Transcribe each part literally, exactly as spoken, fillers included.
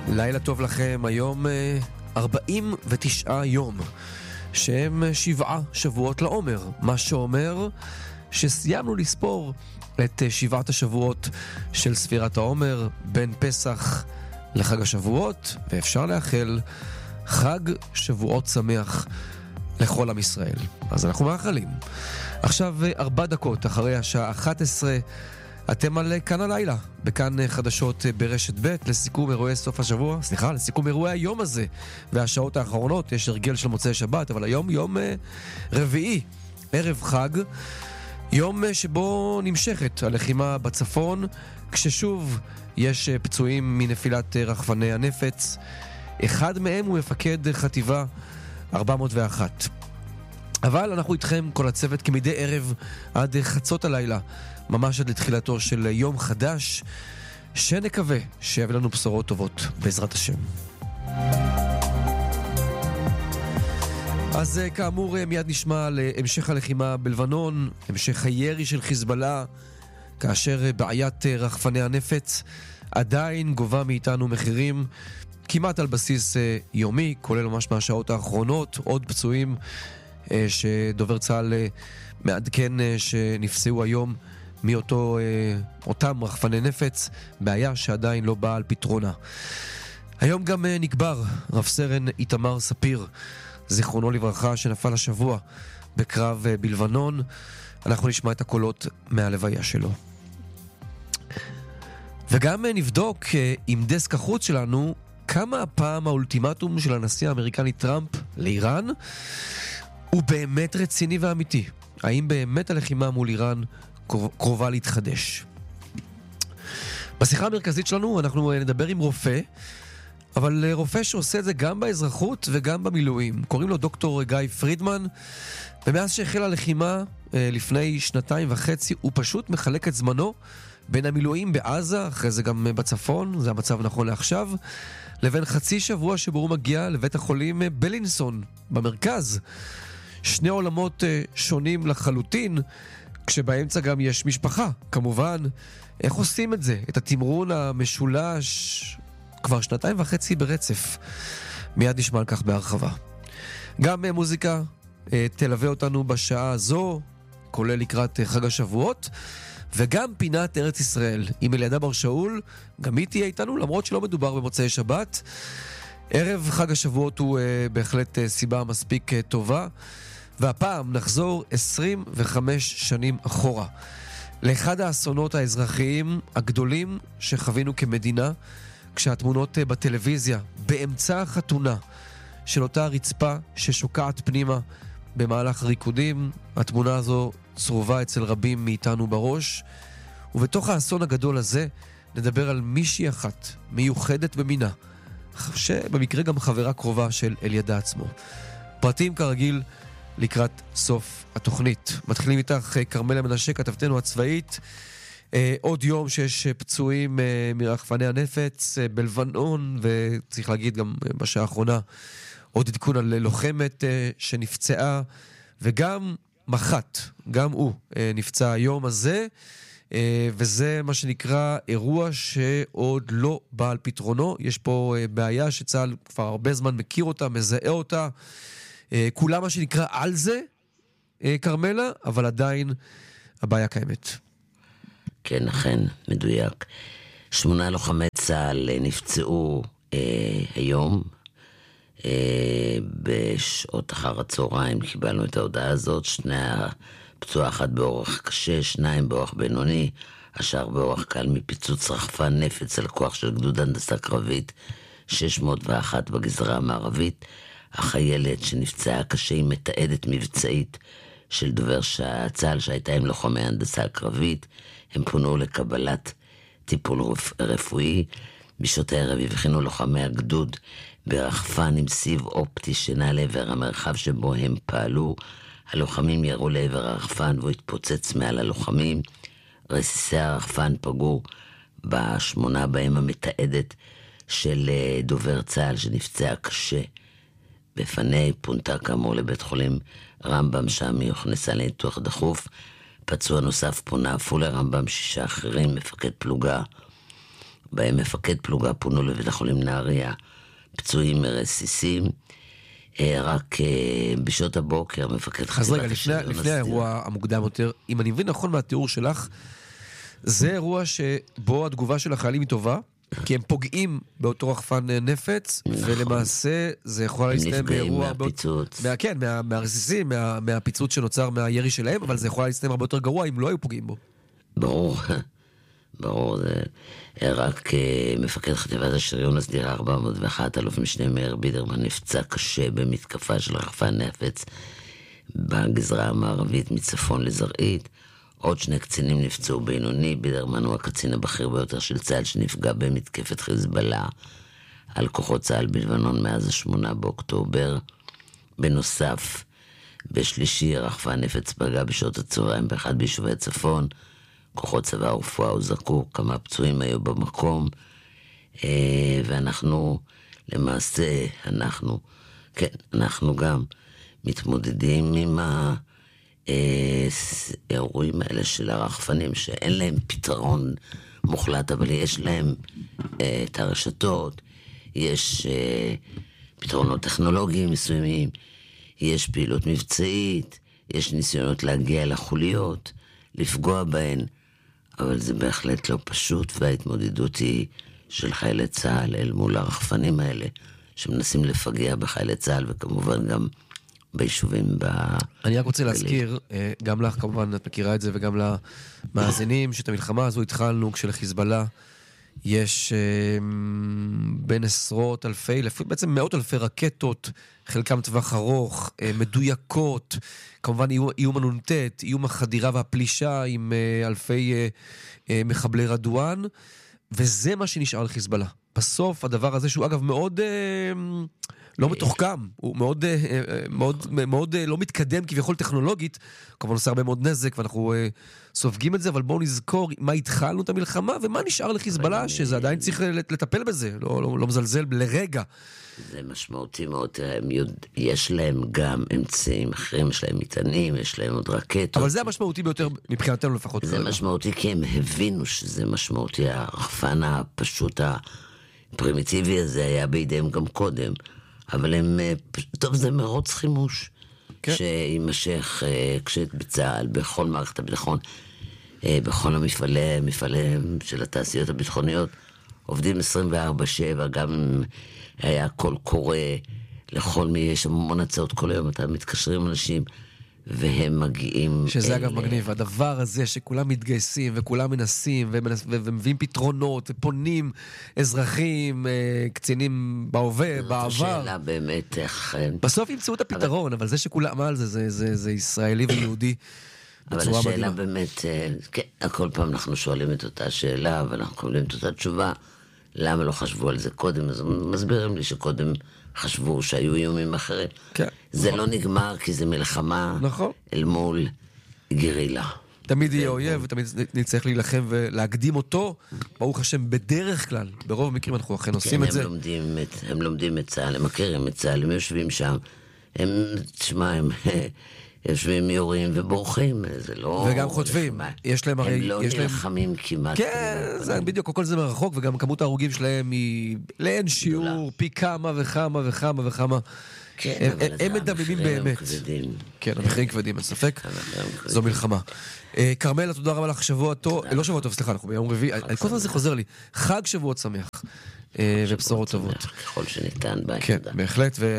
לילה טוב לכם. היום ארבעים ותשעה יום שהם שבעה שבועות לעומר, מה שאומר שסיימנו לספור את שבעת השבועות של ספירת העומר בין פסח לחג השבועות, ואפשר לאחל חג שבועות שמח לכל עם ישראל. אז אנחנו מאחלים. עכשיו ארבע דקות אחרי השעה אחת עשרה, אתם על כאן הלילה, בכאן חדשות ברשת ב' לסיכום אירועי סוף השבוע, סליחה, לסיכום אירועי היום הזה והשעות האחרונות. יש הרגל של מוצאי שבת, אבל היום יום רביעי, ערב חג, יום שבו נמשכת הלחימה בצפון, כששוב יש פצועים מנפילת רחפני הנפץ. אחד מהם הוא מפקד חטיבה ארבע מאות ואחת. אבל אנחנו איתכם כל הצוות כמדי ערב עד חצות הלילה, ממש עד לתחילתו של יום חדש, שנקווה שיביא לנו בשורות טובות בעזרת השם. אז כאמור מיד נשמע על המשך הלחימה בלבנון, המשך הירי של חיזבאללה, כאשר בעיית רחפני הנפץ עדיין גובה מאיתנו מחירים כמעט על בסיס יומי, כולל ממש מהשעות האחרונות, עוד פצועים שדובר צה"ל מעדכן שנפצעו היום מאותו אותם רחפני נפץ, בעיה שעדיין לא באה על פתרונה. היום גם נקבר רב סרן איתמר ספיר, זיכרונו לברכה, שנפל השבוע בקרב בלבנון. אנחנו נשמע את הקולות מהלוויה שלו. וגם נבדוק עם דסק החוץ שלנו כמה הפעם האולטימטום של הנשיא האמריקני טראמפ לאיראן הוא באמת רציני ואמיתי. האם באמת הלחימה מול איראן קרובה להתחדש? בשיחה המרכזית שלנו אנחנו נדבר עם רופא, אבל רופא שעושה את זה גם באזרחות וגם במילואים. קוראים לו דוקטור גיא פרידמן, ומאז שהחלה הלחימה לפני שנתיים וחצי הוא פשוט מחלק את זמנו בין המילואים בעזה, אחרי זה גם בצפון, זה המצב נכון לעכשיו, לבין חצי שבוע שבו הוא מגיע לבית החולים בלינסון במרכז. שני עולמות שונים לחלוטין, כשבאמצע גם יש משפחה, כמובן. איך עושים את זה? את התמרון המשולש כבר שנתיים וחצי ברצף. מיד נשמע על כך בהרחבה. גם מוזיקה תלווה אותנו בשעה הזו, כולל לקראת חג השבועות, וגם פינת ארץ ישראל עם אליעדה בר שאול, גם היא תהיה איתנו, למרות שלא מדובר במוצאי שבת. ערב חג השבועות הוא uh, בהחלט uh, סיבה מספיק uh, טובה, והפעם נחזור עשרים וחמש שנים אחורה לאחד האסונות האזרחיים הגדולים שחווינו כמדינה, כשהתמונות uh, בטלוויזיה באמצע החתונה של אותה רצפה ששוקעת פנימה במהלך ריקודים, התמונה הזו צרובה אצל רבים מאיתנו בראש. ובתוך האסון הגדול הזה נדבר על מישהי אחת מיוחדת במינה, שבמקרה גם חברה קרובה של אליעדה עצמו. פרטים כרגיל לקראת סוף התוכנית. מתחילים איתך קרמלה מנשה, כתבתנו הצבאית. אה, עוד יום שיש פצועים אה, מרחפני הנפץ אה, בלבנון, וצריך להגיד גם אה, בשעה האחרונה עוד עדכון על לוחמת אה, שנפצעה, וגם מח"ט, גם הוא אה, נפצע היום הזה, אה, וזה מה שנקרא אירוע שעוד לא בא על פתרונו. יש פה אה, בעיה שצה"ל כבר הרבה זמן מכיר אותה, מזהה אותה, אה, כולה מה שנקרא על זה, אה, קרמלה, אבל עדיין הבעיה קיימת. כן, אכן, מדויק. שמונה לוחמי צה"ל נפצעו אה, היום, אה, בשעות אחר הצהריים קיבלנו את ההודעה הזאת. שני הפצוע, אחד באורח קשה, שניים באורח בינוני, השאר באורח קל מפיצוץ רחפן נפץ על כוח של גדוד הנדסה קרבית שש מאות ואחת בגזרה המערבית. החיילת שנפצעה קשה היא מתעדת מבצעית של דובר צה"ל שהייתה עם לוחמי הנדסה הקרבית. הם פונו לקבלת טיפול רפואי. בשעות הערב הבחינו לוחמי הגדוד ברחפן עם סיב אופטי שנע לעבר המרחב שבו הם פעלו. הלוחמים ירו לעבר הרחפן והוא התפוצץ מעל הלוחמים. רסיסי הרחפן פגעו בשמונה בהם המתעדת של דובר צה"ל שנפצע קשה בפני, פונתה כאמור לבית חולים רמב"ם, שם היא הוכנסה לניתוח דחוף. פצוע נוסף פונה אף הוא לרמב"ם, שישה אחרים, מפקד פלוגה בהם מפקד פלוגה פונו לבית החולים נהריה, פצועים מרסיסים, רק בשעות הבוקר מפקד חטיבת אז רגע, לפני, לפני האירוע המוקדם יותר, אם אני מבין נכון מהתיאור שלך, זה אירוע שבו התגובה של החיילים היא טובה, כי הם פוגעים באותו רחפן נפץ, נכון. ולמעשה זה יכול להסתיים באירוע... הם נפגעים מהפיצוץ. מה, כן, מה, מהרסיסים, מה, מהפיצוץ שנוצר מהירי שלהם, אבל זה יכול להסתיים הרבה יותר גרוע אם לא היו פוגעים בו. ברור, ברור, זה רק מפקד חטיבת השריון הסדירה ארבע מאות ואחת, אלוף משנה מאיר בידרמן, נפצע קשה במתקפה של רחפן נפץ בגזרה המערבית מצפון לזרעית. עוד שני קצינים נפצעו בינוני. בידרמן הוא הקצין הבכיר ביותר של צה"ל שנפגע במתקפת חיזבאללה על כוחות צה"ל בלבנון מאז השמונה באוקטובר. בנוסף, בשלישי רחפן נפץ פגע בשעות הצהריים באחד ביישובי הצפון. כוחות צבא ורפואה הוזעקו, כמה פצועים היו במקום, ואנחנו למעשה, אנחנו, כן, אנחנו גם מתמודדים עם האירועים האלה של הרחפנים, שאין להם פתרון מוחלט, אבל יש להם את הרשתות, יש פתרונות טכנולוגיים מסוימים, יש פעילות מבצעית, יש ניסיונות להגיע לחוליות, לפגוע בהן, אבל זה בהחלט לא פשוט, וההתמודדות היא של חיילי צה"ל אל מול הרחפנים האלה, שמנסים לפגע בחיילי צה"ל, וכמובן גם ביישובים ב... אני רק רוצה להזכיר, גם לך כמובן, את מכירה את זה, וגם למאזינים, שאת המלחמה הזו התחלנו כשלחיזבאללה יש בין עשרות אלפי, בעצם מאות אלפי רקטות, חלקם טווח ארוך, מדויקות, כמובן איום הנונטט, איום החדירה והפלישה עם אלפי מחבלי רדואן, וזה מה שנשאר לחיזבאללה. בסוף הדבר הזה, שהוא אגב מאוד לא מתוחכם, הוא מאוד, מאוד, מאוד לא מתקדם כביכול טכנולוגית, כמובן עושה הרבה מאוד נזק, ואנחנו סופגים את זה, אבל בואו נזכור מה התחלנו את המלחמה, ומה נשאר לחיזבאללה, שזה עדיין צריך לטפל בזה, לא, לא, לא מזלזל לרגע. זה משמעותי מאוד, יודע, יש להם גם אמצעים אחרים, יש להם מטענים, יש להם עוד רקטות. אבל זה המשמעותי ביותר מבחינתנו לפחות. זה משמעותי כי הם הבינו שזה משמעותי, הרחפן הפשוט הפרימיטיבי הזה היה בידיהם גם קודם, אבל הם, טוב, זה מרוץ חימוש, כן. שימשך כשבצה"ל, בכל מערכת הביטחון, בכל המפעלי, מפעלי של התעשיות הביטחוניות, עובדים עשרים וארבע שבע, גם אם היה קול קורא לכל מי, יש המון הצעות כל היום, אתה מתקשרים אנשים, והם מגיעים... שזה אגב מגניב, הדבר הזה שכולם מתגייסים, וכולם מנסים, ומביאים פתרונות, ופונים אזרחים, קצינים בהווה, בעבר. זאת השאלה באמת איך... בסוף ימצאו את הפתרון, אבל זה שכולם, מה על זה, זה ישראלי ויהודי. אבל השאלה באמת, כן, כל פעם אנחנו שואלים את אותה שאלה, ואנחנו קובלים את אותה תשובה, למה לא חשבו על זה קודם? אז מסבירים לי שקודם חשבו שהיו איומים אחרים. כן. זה לא נגמר כי זה מלחמה נכון. אל מול גרילה. תמיד יהיה אויב, ותמיד נצטרך להילחם ולהקדים אותו, ברוך השם, בדרך כלל, ברוב המקרים אנחנו אכן עושים את זה. הם לומדים את צה"ל, הם מכירים את צה"ל, הם יושבים שם, הם, תשמע, הם... יושבים יורים ובורחים, זה לא... וגם חוטפים. יש להם הרי... הם לא נלחמים כמעט. כן, זה בדיוק, כל זה מרחוק, וגם כמות ההרוגים שלהם היא לאין שיעור, פי כמה וכמה וכמה וכמה. כן, אבל הם מדממים באמת. כן, המחירים כבדים, אין ספק. זו מלחמה. קרמלה, תודה רבה לך, שבוע טוב, לא שבוע טוב, סליחה, אנחנו ביום רביעי, כל פעם זה חוזר לי, חג שבועות שמח, ובשורות טובות. ככל שניתן, ביי. כן, בהחלט, ו...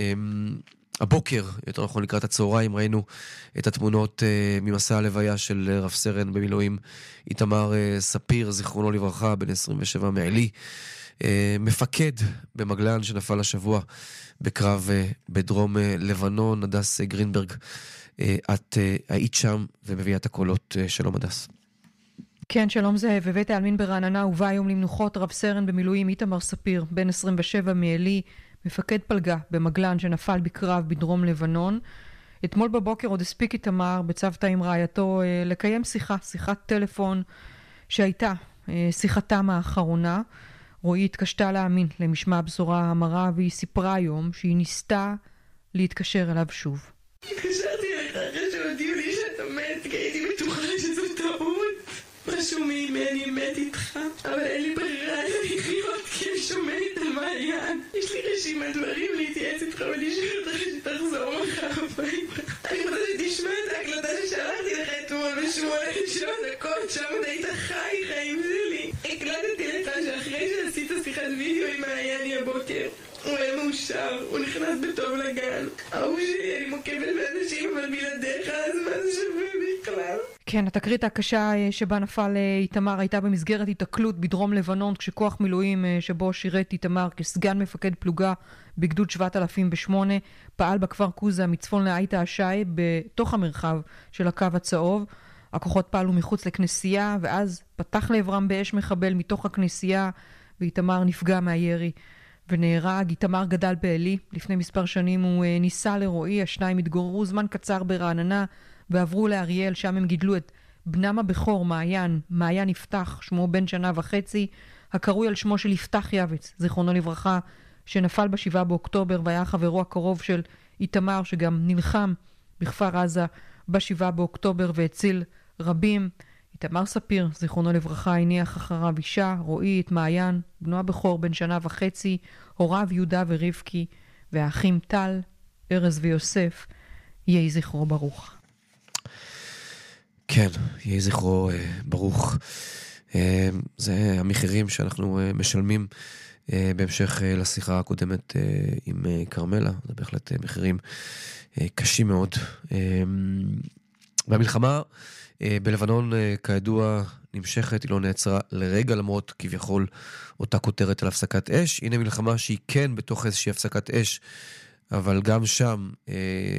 הבוקר, יותר נכון לקראת הצהריים, ראינו את התמונות uh, ממסע הלוויה של רב סרן במילואים איתמר uh, ספיר, זיכרונו לברכה, בן עשרים ושבע מעלי, uh, מפקד במגלן שנפל השבוע בקרב uh, בדרום uh, לבנון. הדס uh, גרינברג, uh, את uh, היית שם ומביאה את הקולות. uh, שלום הדס. כן, שלום זאב. בבית העלמין ברעננה הובא היום למנוחות רב סרן במילואים איתמר ספיר, בן עשרים ושבע מעלי, מפקד פלגה במגלן שנפל בקרב בדרום לבנון. אתמול בבוקר עוד הספיק איתמר בצוותא עם רעייתו לקיים שיחה, שיחת טלפון שהייתה שיחתם האחרונה. רועי התקשתה להאמין למשמע הבשורה המרה, והיא סיפרה היום שהיא ניסתה להתקשר אליו שוב. התקשרתי לך אחרי שהודיעו לי שאתה מת, כי הייתי בטוחה שזו טעות. משהו ממני מת איתך, אבל אין לי ברירה אלא לחיות כי הם שומעים את המעיין. יש לי רשימת דברים להתייעץ איתך ולשאול אותך שתחזור מחר הביתה. אני רוצה שתשמע את ההקלטה ששלחתי לך אתמול בשמונה ושבע דקות, שם עוד היית חי חיים שלי. הקלטתי לך שאחרי שעשית שיחת וידאו עם מעייני הבוקר, הוא היה מאושר, הוא נכנס בטוב לגן. ההוא שלי, אני מוקבת באנשים, אבל בלעדיך, אז מה זה שווה בכלל? כן, התקרית הקשה שבה נפל איתמר הייתה במסגרת התקלות בדרום לבנון, כשכוח מילואים שבו שירת איתמר כסגן מפקד פלוגה בגדוד שבעת אלפים ושמונה פעל בכפר קוזה מצפון לעית השי בתוך המרחב של הקו הצהוב. הכוחות פעלו מחוץ לכנסייה, ואז פתח לעברם באש מחבל מתוך הכנסייה, ואיתמר נפגע מהירי ונהרג. איתמר גדל בעלי, לפני מספר שנים הוא ניסה לרועי, השניים התגוררו זמן קצר ברעננה ועברו לאריאל, שם הם גידלו את בנם הבכור מעיין, מעיין יפתח, שמו בן שנה וחצי, הקרוי על שמו של יפתח יבץ, זיכרונו לברכה, שנפל בשבעה באוקטובר והיה חברו הקרוב של איתמר, שגם נלחם בכפר עזה בשבעה באוקטובר והציל רבים. איתמר ספיר, זיכרונו לברכה, הניח אחריו אישה, רועי, את מעיין, בנו הבכור בן שנה וחצי, הוריו יהודה ורבקי, והאחים טל, ארז ויוסף. יהי זכרו ברוך. כן, יהי זכרו אה, ברוך. אה, זה המחירים שאנחנו אה, משלמים אה, בהמשך אה, לשיחה הקודמת אה, עם אה, קרמלה. זה בהחלט אה, מחירים אה, קשים מאוד. אה, והמלחמה אה, בלבנון, אה, כידוע, נמשכת, היא לא נעצרה לרגע, למרות כביכול אותה כותרת על הפסקת אש. הנה מלחמה שהיא כן בתוך איזושהי הפסקת אש, אבל גם שם אה,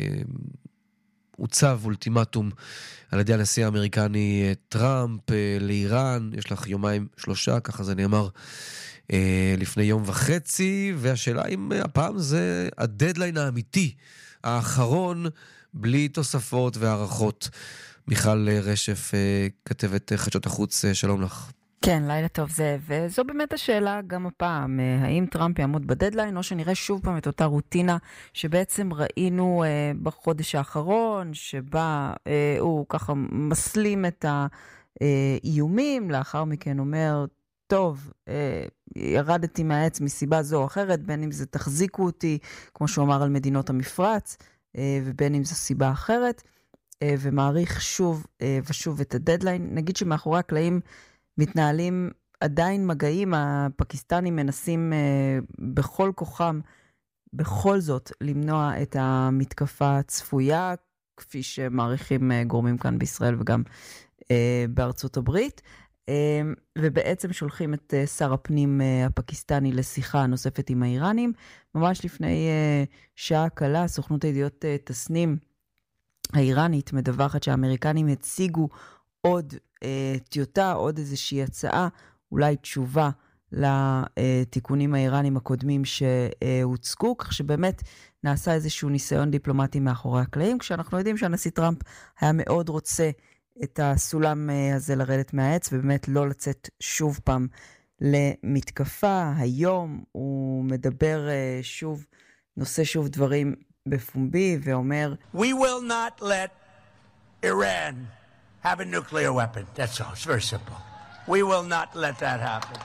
הוצב אולטימטום על ידי הנשיא האמריקני טראמפ לאיראן. יש לך יומיים שלושה, ככה זה נאמר לפני יום וחצי, והשאלה אם הפעם זה הדדליין האמיתי, האחרון, בלי תוספות והערכות. מיכל רשף, כתבת חדשות החוץ, שלום לך. כן, לילה טוב זה, וזו באמת השאלה גם הפעם, האם טראמפ יעמוד בדדליין, או שנראה שוב פעם את אותה רוטינה שבעצם ראינו אה, בחודש האחרון, שבה אה, הוא ככה מסלים את האיומים, לאחר מכן אומר, טוב, אה, ירדתי מהעץ מסיבה זו או אחרת, בין אם זה תחזיקו אותי, כמו שהוא אמר על מדינות המפרץ, אה, ובין אם זו סיבה אחרת, אה, ומעריך שוב אה, ושוב את הדדליין. נגיד שמאחורי הקלעים, מתנהלים עדיין מגעים, הפקיסטנים מנסים אה, בכל כוחם, בכל זאת, למנוע את המתקפה הצפויה, כפי שמעריכים אה, גורמים כאן בישראל וגם אה, בארצות הברית, אה, ובעצם שולחים את אה, שר הפנים אה, הפקיסטני לשיחה נוספת עם האיראנים. ממש לפני אה, שעה קלה, סוכנות הידיעות אה, תסנים האיראנית מדווחת שהאמריקנים הציגו עוד אה, טיוטה, עוד איזושהי הצעה, אולי תשובה לתיקונים האיראנים הקודמים שהוצגו, כך שבאמת נעשה איזשהו ניסיון דיפלומטי מאחורי הקלעים, כשאנחנו יודעים שהנשיא טראמפ היה מאוד רוצה את הסולם הזה לרדת מהעץ, ובאמת לא לצאת שוב פעם למתקפה. היום הוא מדבר שוב, נושא שוב דברים בפומבי, ואומר, We will not let Iran have a nuclear weapon. That's all. It's very simple. We will not let that happen.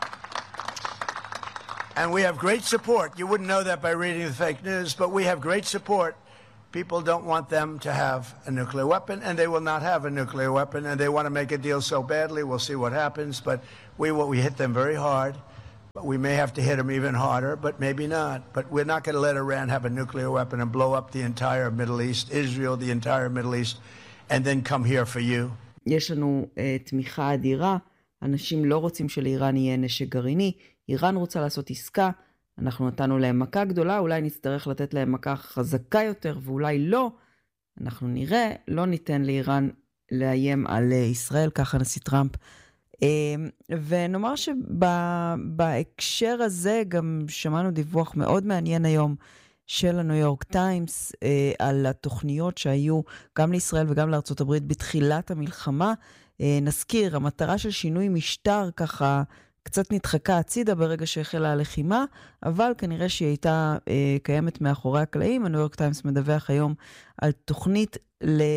And we have great support. You wouldn't know that by reading the fake news, but we have great support. People don't want them to have a nuclear weapon, and they will not have a nuclear weapon, and they want to make a deal so badly. We'll see what happens, but we will, we hit them very hard. But we may have to hit them even harder, but maybe not. But we're not going to let Iran have a nuclear weapon and blow up the entire Middle East, Israel, the entire Middle East, and then come here for you. יש לנו uh, תמיכה אדירה, אנשים לא רוצים שלאיראן יהיה נשק גרעיני, איראן רוצה לעשות עסקה, אנחנו נתנו להם מכה גדולה, אולי נצטרך לתת להם מכה חזקה יותר, ואולי לא, אנחנו נראה, לא ניתן לאיראן לאיים על uh, ישראל, ככה נשיא טראמפ. Uh, ונאמר שבהקשר הזה גם שמענו דיווח מאוד מעניין היום, של הניו יורק טיימס, אה, על התוכניות שהיו גם לישראל וגם לארצות הברית בתחילת המלחמה. אה, נזכיר, המטרה של שינוי משטר ככה קצת נדחקה הצידה ברגע שהחלה הלחימה, אבל כנראה שהיא הייתה אה, קיימת מאחורי הקלעים. הניו יורק טיימס מדווח היום על תוכנית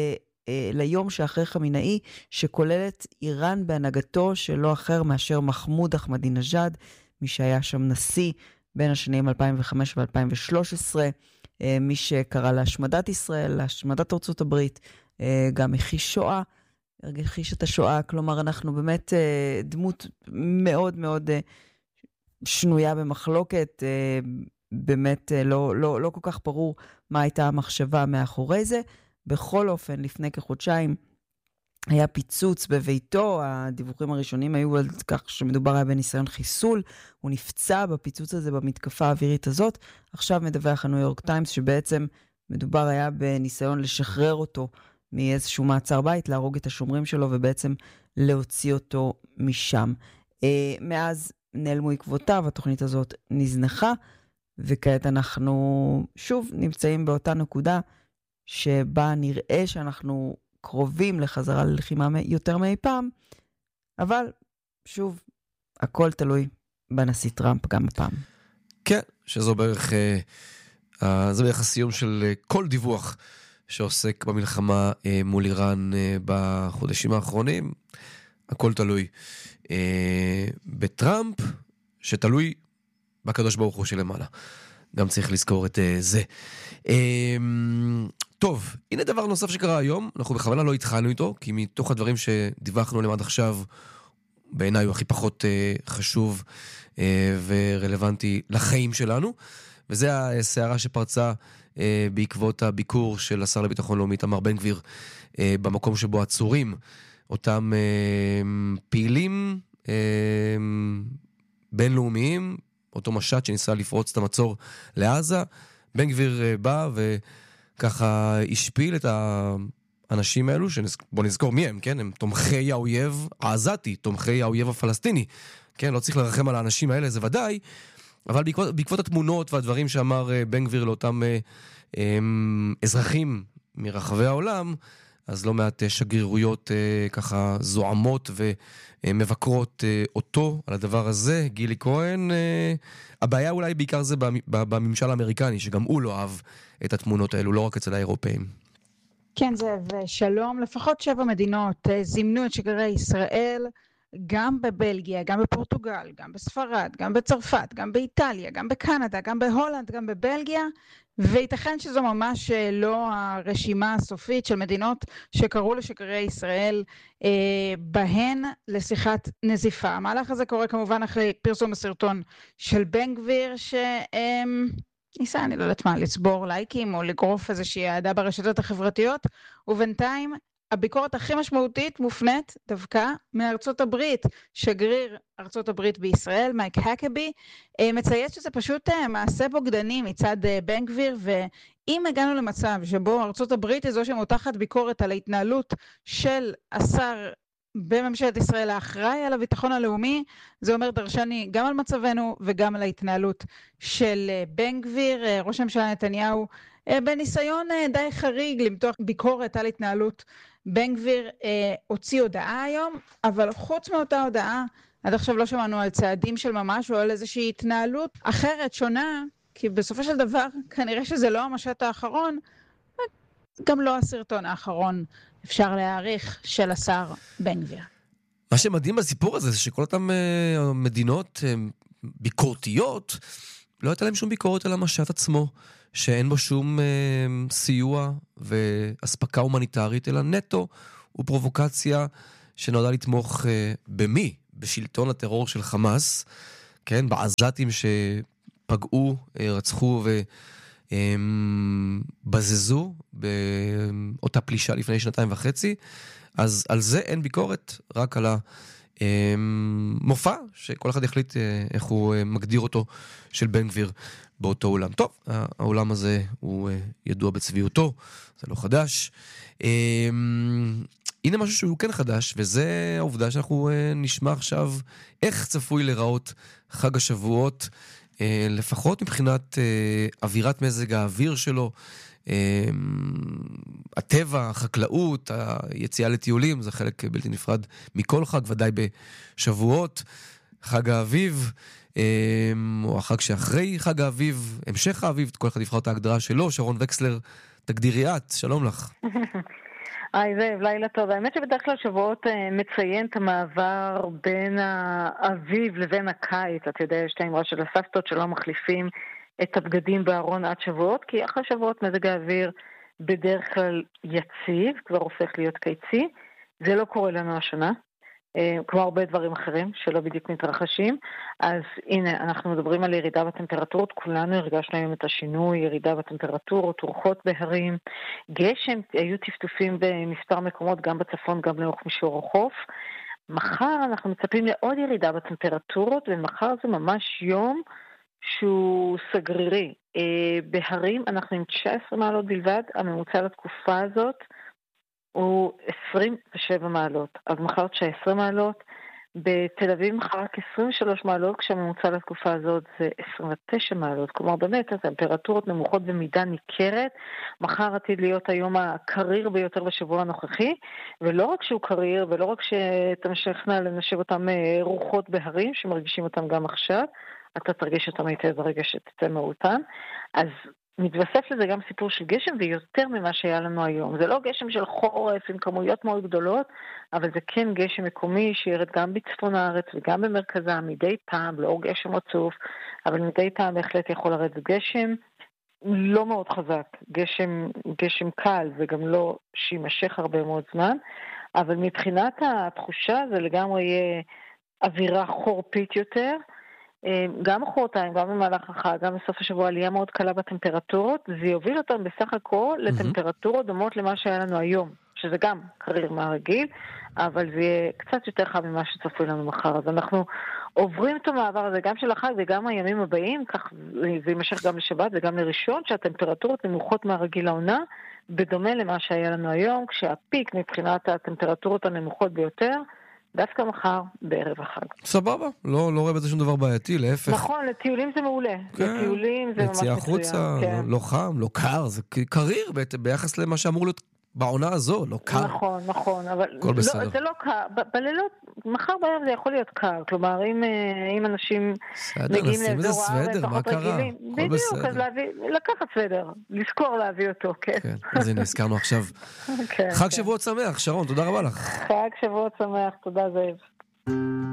אה, ליום שאחרי חמינאי, שכוללת איראן בהנהגתו של לא אחר מאשר מחמוד אחמדינג'אד, מי שהיה שם נשיא בין השנים אלפיים וחמש ו-אלפיים ושלוש עשרה, אה, מי שקרא להשמדת ישראל, להשמדת ארצות הברית, אה, גם הכיש שואה, הכיש את השואה, כלומר אנחנו באמת אה, דמות מאוד מאוד אה, שנויה במחלוקת, אה, באמת אה, לא, לא, לא כל כך ברור מה הייתה המחשבה מאחורי זה. בכל אופן, לפני כחודשיים היה פיצוץ בביתו, הדיווחים הראשונים היו על כך שמדובר היה בניסיון חיסול, הוא נפצע בפיצוץ הזה במתקפה האווירית הזאת, עכשיו מדווח הניו יורק טיימס שבעצם מדובר היה בניסיון לשחרר אותו מאיזשהו מעצר בית, להרוג את השומרים שלו ובעצם להוציא אותו משם. אה, מאז נעלמו עקבותיו, התוכנית הזאת נזנחה, וכעת אנחנו שוב נמצאים באותה נקודה שבה נראה שאנחנו קרובים לחזרה ללחימה יותר מאי פעם, אבל שוב, הכל תלוי בנשיא טראמפ גם הפעם. כן, שזו בערך, אה, זה בערך הסיום של אה, כל דיווח שעוסק במלחמה אה, מול איראן אה, בחודשים האחרונים. הכל תלוי אה, בטראמפ, שתלוי בקדוש ברוך הוא שלמעלה. גם צריך לזכור את אה, זה. אה, טוב, הנה דבר נוסף שקרה היום, אנחנו בכוונה לא התחלנו איתו, כי מתוך הדברים שדיווחנו עליהם עד עכשיו, בעיניי הוא הכי פחות אה, חשוב אה, ורלוונטי לחיים שלנו, וזה הסערה שפרצה אה, בעקבות הביקור של השר לביטחון לאומי איתמר בן גביר, אה, במקום שבו עצורים אותם אה, פעילים אה, בינלאומיים, אותו משט שניסה לפרוץ את המצור לעזה. בן גביר אה, בא ו... ככה השפיל את האנשים האלו, בוא נזכור מי הם, כן? הם תומכי האויב העזתי, תומכי האויב הפלסטיני, כן? לא צריך לרחם על האנשים האלה, זה ודאי, אבל בעקבות, בעקבות התמונות והדברים שאמר בן גביר לאותם אה, אה, אזרחים מרחבי העולם, אז לא מעט שגרירויות אה, ככה זועמות ומבקרות אה, אותו על הדבר הזה. גילי כהן, אה, הבעיה אולי בעיקר זה בממשל האמריקני, שגם הוא לא אהב את התמונות האלו, לא רק אצל האירופאים. כן, זה ושלום. לפחות שבע מדינות זימנו את שגרירי ישראל, גם בבלגיה, גם בפורטוגל, גם בספרד, גם בצרפת, גם באיטליה, גם בקנדה, גם בהולנד, גם בבלגיה, וייתכן שזו ממש לא הרשימה הסופית של מדינות שקראו לשגרירי ישראל אה, בהן לשיחת נזיפה. המהלך הזה קורה כמובן אחרי פרסום הסרטון של בן גביר, ש... אה, ניסה, אני לא יודעת מה, לצבור לייקים או לגרוף איזושהי העדה ברשתות החברתיות, ובינתיים הביקורת הכי משמעותית מופנית דווקא מארצות הברית. שגריר ארצות הברית בישראל, מייק הקבי, מציין שזה פשוט מעשה בוגדני מצד בן גביר, ואם הגענו למצב שבו ארצות הברית היא זו שמותחת ביקורת על ההתנהלות של השר בממשלת ישראל האחראי על הביטחון הלאומי, זה אומר דרשני גם על מצבנו וגם על ההתנהלות של בן גביר. ראש הממשלה נתניהו בניסיון די חריג למתוח ביקורת על התנהלות בן גביר הוציא הודעה היום, אבל חוץ מאותה הודעה עד עכשיו לא שמענו על צעדים של ממש או על איזושהי התנהלות אחרת שונה, כי בסופו של דבר כנראה שזה לא המשט האחרון, גם לא הסרטון האחרון אפשר להעריך של השר בן גביר. מה שמדהים בסיפור הזה זה שכל אותם uh, מדינות uh, ביקורתיות, לא הייתה להם שום ביקורת על המשט עצמו, שאין בו שום uh, סיוע והספקה הומניטרית, אלא נטו ופרובוקציה שנועדה לתמוך uh, במי? בשלטון הטרור של חמאס, כן? בעזתים שפגעו, uh, רצחו ו... בזזו באותה פלישה לפני שנתיים וחצי, אז על זה אין ביקורת, רק על המופע, שכל אחד יחליט איך הוא מגדיר אותו, של בן גביר באותו עולם. טוב, העולם הזה הוא ידוע בצביעותו, זה לא חדש. הנה משהו שהוא כן חדש, וזה העובדה שאנחנו נשמע עכשיו איך צפוי לראות חג השבועות, לפחות מבחינת אווירת מזג האוויר שלו, הטבע, החקלאות, היציאה לטיולים, זה חלק בלתי נפרד מכל חג, ודאי בשבועות, חג האביב, או החג שאחרי חג האביב, המשך האביב, כל אחד יבחר את ההגדרה שלו. שרון וקסלר, תגדירי את, שלום לך. היי זאב, לילה טוב. האמת שבדרך כלל שבועות מציין את המעבר בין האביב לבין הקיץ. אתה יודע, יש את האמרה של הסבתות שלא מחליפים את הבגדים בארון עד שבועות, כי אחרי שבועות מזג האוויר בדרך כלל יציב, כבר הופך להיות קיצי. זה לא קורה לנו השנה, כמו הרבה דברים אחרים שלא בדיוק מתרחשים. אז הנה, אנחנו מדברים על ירידה בטמפרטורות, כולנו הרגשנו היום את השינוי, ירידה בטמפרטורות, רוחות בהרים, גשם, היו טפטופים במספר מקומות, גם בצפון, גם לאורך מישור החוף. מחר אנחנו מצפים לעוד ירידה בטמפרטורות, ומחר זה ממש יום שהוא סגרירי. בהרים אנחנו עם תשע עשרה מעלות בלבד, הממוצע לתקופה הזאת הוא עשרים ושבע מעלות, אז מחר תשע עשרה מעלות, בתל אביב מחר רק עשרים ושלוש מעלות, כשהממוצע לתקופה הזאת זה עשרים ותשע מעלות, כלומר באמת הטמפרטורות נמוכות במידה ניכרת. מחר עתיד להיות היום הקריר ביותר בשבוע הנוכחי, ולא רק שהוא קריר, ולא רק שתמשכנה לנשב אותם רוחות בהרים, שמרגישים אותם גם עכשיו, אתה תרגיש אותם היטב ברגע שתצא מהאולפן. אז מתווסף לזה גם סיפור של גשם, ויותר ממה שהיה לנו היום. זה לא גשם של חורף עם כמויות מאוד גדולות, אבל זה כן גשם מקומי שירד גם בצפון הארץ וגם במרכזה, מדי פעם, לא גשם רצוף, אבל מדי פעם בהחלט יכול לרדת גשם לא מאוד חזק, גשם, גשם קל, וגם לא שימשך הרבה מאוד זמן, אבל מבחינת התחושה זה לגמרי יהיה אווירה חורפית יותר, גם מחרתיים, גם במהלך החג, גם בסוף השבוע עלייה מאוד קלה בטמפרטורות, זה יוביל אותם בסך הכל לטמפרטורות דומות למה שהיה לנו היום, שזה גם קריר מהרגיל, אבל זה יהיה קצת יותר חם ממה שצפוי לנו מחר. אז אנחנו עוברים את המעבר הזה גם של החג וגם הימים הבאים, כך זה יימשך גם לשבת וגם לראשון, שהטמפרטורות נמוכות מהרגיל העונה, בדומה למה שהיה לנו היום, כשהפיק מבחינת הטמפרטורות הנמוכות ביותר, דווקא מחר בערב החג. סבבה, לא, לא רואה בזה שום דבר בעייתי, להפך. נכון, לטיולים זה מעולה. כן. לטיולים זה ממש מצוין. יציאה החוצה, כן. לא, לא חם, לא קר, זה קריר ביחס למה שאמור להיות בעונה הזו, לא קר. נכון, נכון, אבל לא, זה לא קר. בלילות, מחר בערב זה יכול להיות קר. כלומר, אם, אם אנשים סדר, מגיעים לאזור הארץ, פחות רגילים, בדיוק, בסדר. אז להביא, לקחת סדר, לזכור להביא אותו, כן. כן, אז הנה, הזכרנו עכשיו. כן, חג כן. שבועות שמח, שרון, תודה רבה לך. חג שבועות שמח, תודה זאב.